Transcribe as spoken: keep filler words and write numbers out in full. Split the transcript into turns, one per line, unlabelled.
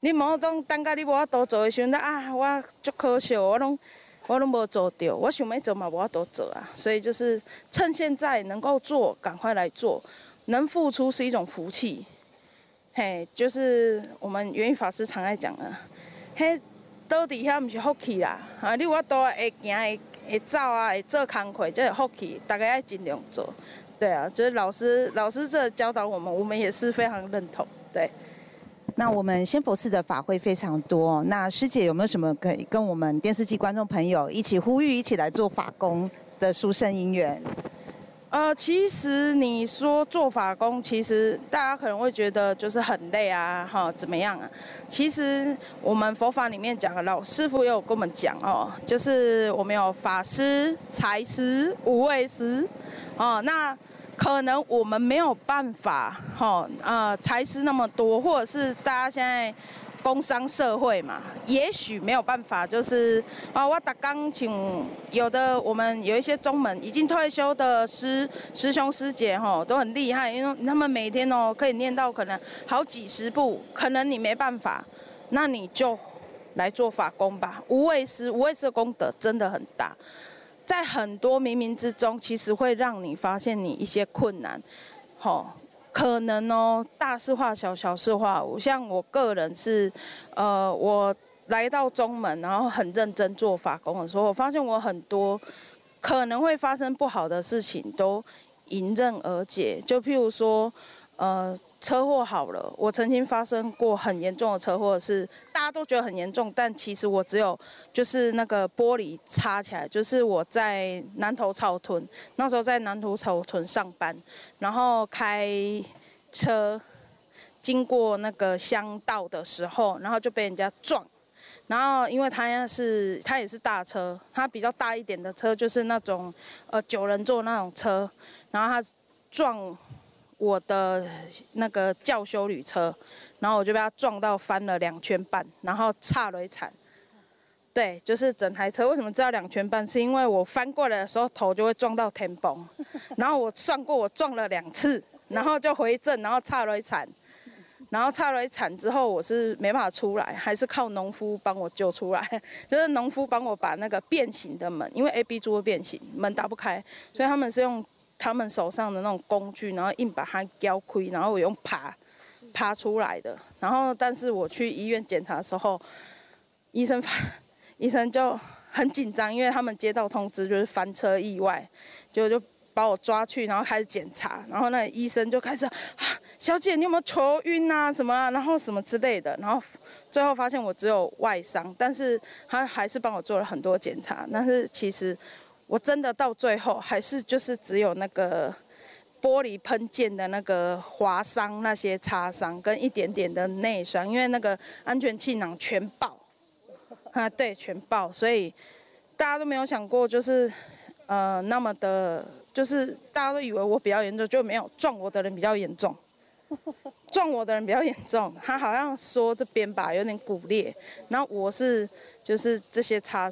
你莫当等到你无法度做的时阵，啊，我足可惜，我拢我拢无做到，我想要做嘛无法度做啊。所以就是趁现在能够做，赶快来做。能付出是一种福气。嘿，就是我们元宇法师常爱讲的，嘿，倒伫遐毋是福气啦，啊，你有法度会行会会走啊，会做工课，这是福气，大家要尽量做。对啊，就是老师老师这教导我们，我们也是非常认同。对。
那我们仙佛寺的法会非常多，那师姐有没有什么可以跟我们电视机观众朋友一起呼吁，一起来做法工的殊胜因缘？
呃，其实你说做法工，其实大家可能会觉得就是很累啊，哈，怎么样啊？其实我们佛法里面讲的，老师傅也有跟我们讲哦，就是我们有法师、财师、无畏师，哦，那可能我们没有办法，哈，呃，财师那么多，或者是大家现在工商社会嘛，也许没有办法，就是啊，我打刚请有的我们有一些宗门已经退休的师师兄师姐哈，都很厉害，因为他们每天哦可以念到可能好几十部，可能你没办法，那你就来做法工吧。无畏师，无畏师的功德真的很大。在很多冥冥之中，其实会让你发现你一些困难，吼，可能哦，大事化小，小事化无。像我个人是，呃，我来到宗门，然后很认真做法工的时候，我发现我很多可能会发生不好的事情都迎刃而解。就譬如说，呃。车祸好了，我曾经发生过很严重的车祸，是大家都觉得很严重，但其实我只有就是那个玻璃擦起来，就是我在南投草屯，那时候在南投草屯上班，然后开车经过那个乡道的时候，然后就被人家撞，然后因为他是他也是大车，他比较大一点的车，就是那种呃九人座那种车，然后他撞我的那个轿休旅车，然后我就被他撞到翻了两圈半，然后差了一惨。对，就是整台车为什么知道两圈半？是因为我翻过来的时候头就会撞到天崩，然后我算过我撞了两次，然后就回正，然后差了一惨，然后差了一惨之后我是没办法出来，还是靠农夫帮我救出来，就是农夫帮我把那个变形的门，因为 A B 柱会变形，门打不开，所以他们是用他们手上的那种工具，然后硬把它撬开，然后我用爬爬出来的。然后，但是我去医院检查的时候，医生医生就很紧张，因为他们接到通知就是翻车意外，结果就把我抓去，然后开始检查。然后那医生就开始啊，小姐你有没有头晕啊什么啊，然后什么之类的。然后最后发现我只有外伤，但是他还是帮我做了很多检查。但是其实我真的到最后还是就是只有那个玻璃喷溅的那个划伤、那些擦伤跟一点点的内伤，因为那个安全气囊全爆，啊，对，全爆，所以大家都没有想过，就是呃那么的，就是大家都以为我比较严重，就没有撞我的人比较严重，撞我的人比较严重，他好像说这边吧有点骨裂，然后我是就是这些擦。